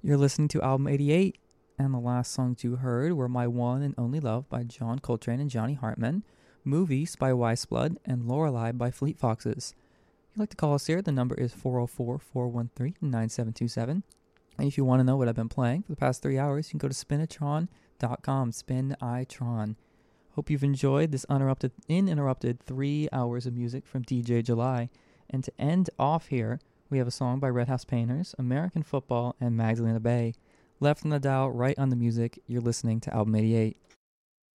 You're listening to Album 88, and the last songs you heard were My One and Only Love by John Coltrane and Johnny Hartman, Movies by Weissblood, and Lorelei by Fleet Foxes. If you'd like to call us here, the number is 404-413-9727. And if you want to know what I've been playing for the past 3 hours, you can go to spinitron.com, spinitron. Hope you've enjoyed this uninterrupted 3 hours of music from DJ July. And to end off here, we have a song by Red House Painters, American Football, and Magdalena Bay. Left on the dial, right on the music, you're listening to Album 88.